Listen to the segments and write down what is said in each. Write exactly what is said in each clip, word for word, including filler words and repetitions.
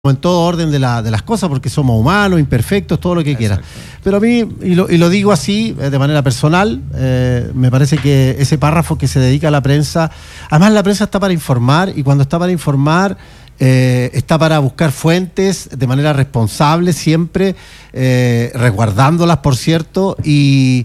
en todo orden de, la, de las cosas, porque somos humanos, imperfectos, todo lo que quieras. Pero a mí, y lo, y lo digo así, de manera personal, eh, me parece que ese párrafo que se dedica a la prensa, además la prensa está para informar, y cuando está para informar, eh, está para buscar fuentes de manera responsable, siempre, eh, resguardándolas, por cierto, y...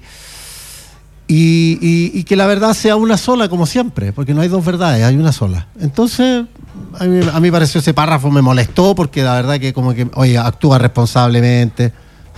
Y, y, y que la verdad sea una sola, como siempre, porque no hay dos verdades, hay una sola. Entonces, a mí, a mí pareció ese párrafo, me molestó, porque la verdad que como que, oye, actúa responsablemente.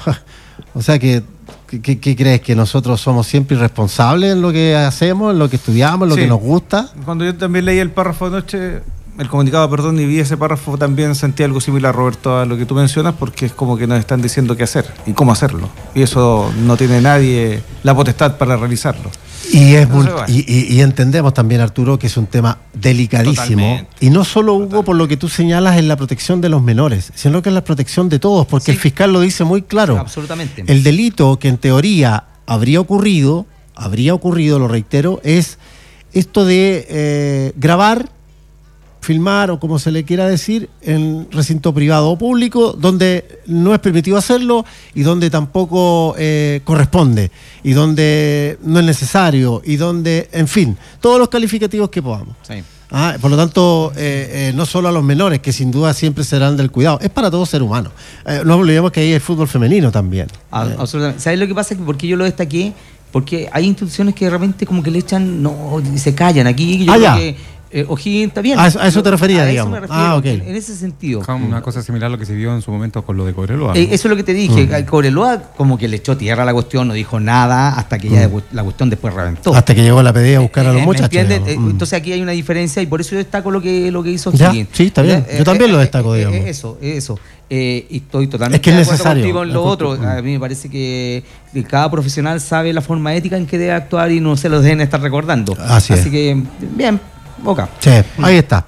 O sea, que, que, ¿qué crees? ¿Que nosotros somos siempre irresponsables en lo que hacemos, en lo que estudiamos, en lo sí. que nos gusta? Cuando yo también leí el párrafo anoche, el comunicado, perdón, y vi ese párrafo, también sentí algo similar, Roberto, a lo que tú mencionas, porque es como que nos están diciendo qué hacer y cómo hacerlo. Y eso no tiene nadie la potestad para realizarlo. Y, es Entonces, muy, bueno. y, y, y entendemos también, Arturo, que es un tema delicadísimo. Totalmente. Y no solo, Hugo, Totalmente. por lo que tú señalas en la protección de los menores, sino que en la protección de todos, porque sí. el fiscal lo dice muy claro. Sí, absolutamente. El delito que en teoría habría ocurrido, habría ocurrido, lo reitero, es esto de eh, grabar, filmar o como se le quiera decir, en recinto privado o público, donde no es permitido hacerlo y donde tampoco eh, corresponde, y donde no es necesario, y donde, en fin, todos los calificativos que podamos. Sí. Ah, por lo tanto, eh, eh, no solo a los menores, que sin duda siempre serán del cuidado, es para todo ser humano. Eh, no olvidemos que hay el fútbol femenino también. Ah, eh. Absolutamente. ¿Sabes lo que pasa? ¿Por qué yo lo destaqué? Porque hay instituciones que de repente como que le echan, no, se callan. Aquí yo ah, creo ya. que Eh, O'Higgins está bien. A eso, a eso te referías, a digamos. Eso me refiero, ah, ok. En, en ese sentido. Una cosa similar a lo que se vio en su momento con lo de Cobreloa. Eh, eso es lo que te dije. Mm. Cobreloa como que le echó tierra a la cuestión, no dijo nada hasta que ya mm. la cuestión después reventó. Hasta que llegó la P D a buscar a los eh, muchachos. ¿Me entiendes? Mm. Entonces aquí hay una diferencia y por eso yo destaco lo que, lo que hizo O'Higgins. Sí, está bien. Yo también eh, lo destaco, eh, digamos. Eso, eso. Eh, y estoy totalmente es que es de acuerdo necesario. contigo en lo otro. A mí me parece que cada profesional sabe la forma ética en que debe actuar y no se los deben estar recordando. Así, Así es. que, bien. Boca. Sí, ahí está.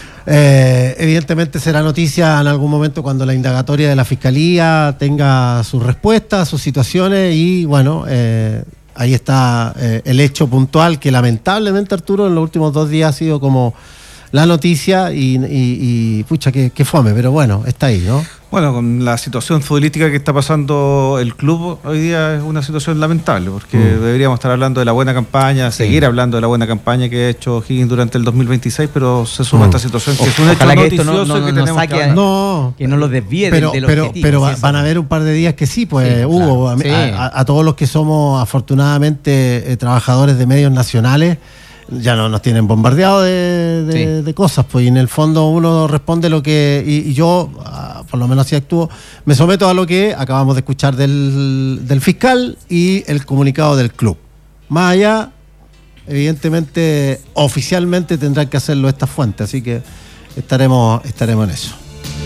Eh, evidentemente será noticia en algún momento cuando la indagatoria de la Fiscalía tenga sus respuestas, sus situaciones y bueno, eh, ahí está eh, el hecho puntual que lamentablemente, Arturo, en los últimos dos días ha sido como la noticia y, y, y pucha, que, que fome, pero bueno, está ahí, ¿no? Bueno, con la situación futbolística que está pasando el club hoy día es una situación lamentable, porque mm. deberíamos estar hablando de la buena campaña, sí. seguir hablando de la buena campaña que ha hecho Higgins durante el dos mil veintiséis, pero se suma mm. esta situación que o, es un hecho noticioso no, no, que no tenemos saque, que hablar. No, que no lo desvíe pero, del, del pero, objetivo. Pero ¿sí? va, van a haber un par de días que sí, pues, sí, Hugo, claro. a, sí. a, a todos los que somos afortunadamente eh, trabajadores de medios nacionales, ya no nos tienen bombardeado de, de, sí. de cosas, pues, y en el fondo uno responde lo que, y, y yo, por lo menos así actúo, me someto a lo que acabamos de escuchar del, del fiscal y el comunicado del club. Más allá, evidentemente, oficialmente tendrán que hacerlo estas fuentes, así que estaremos, estaremos en eso.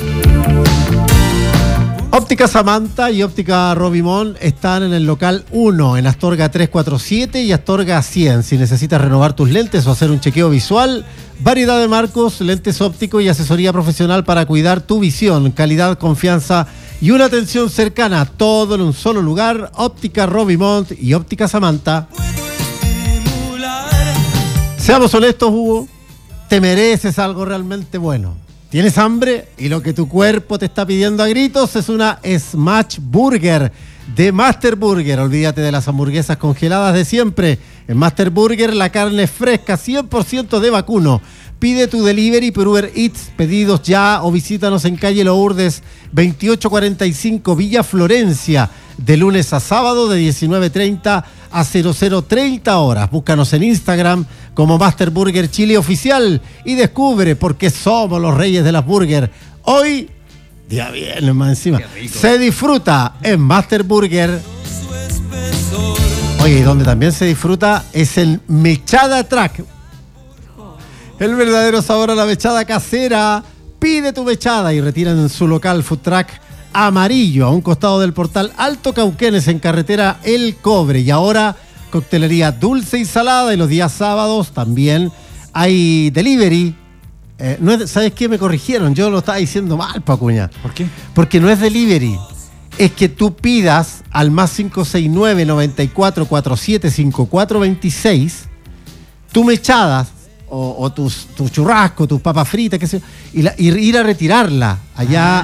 Óptica Samantha y Óptica Robimón están en el local uno, en Astorga trescientos cuarenta y siete y Astorga cien. Si necesitas renovar tus lentes o hacer un chequeo visual, variedad de marcos, lentes ópticos y asesoría profesional para cuidar tu visión, calidad, confianza y una atención cercana. Todo en un solo lugar. Óptica Robimont y Óptica Samantha. Seamos honestos, Hugo, te mereces algo realmente bueno. ¿Tienes hambre? Y lo que tu cuerpo te está pidiendo a gritos es una Smash Burger de Master Burger. Olvídate de las hamburguesas congeladas de siempre. En Master Burger la carne es fresca, cien por ciento de vacuno. Pide tu delivery por Uber Eats, pedidos ya o visítanos en calle Lourdes veintiocho cuarenta y cinco Villa Florencia, de lunes a sábado de diecinueve treinta a cero cero treinta horas. Búscanos en Instagram como Master Burger Chile Oficial y descubre por qué somos los reyes de las burger. Hoy, día viernes más encima, se disfruta en Master Burger. Oye, y donde también se disfruta es el Mechada Track. El verdadero sabor a la mechada casera. Pide tu mechada y retira en su local Food Truck Amarillo, a un costado del portal Alto Cauquenes, en carretera El Cobre. Y ahora coctelería dulce y salada, y los días sábados también hay delivery. Eh, no es, ¿sabes qué? Me corrigieron, yo lo estaba diciendo mal, Pacuña. ¿Por qué? Porque no es delivery, es que tú pidas al más cinco seis nueve, noventa y cuatro, cuarenta y siete, cincuenta y cuatro veintiséis tu mechada o, o tus, tu churrasco, tus papas fritas, qué sé yo, y, la, y ir a retirarla allá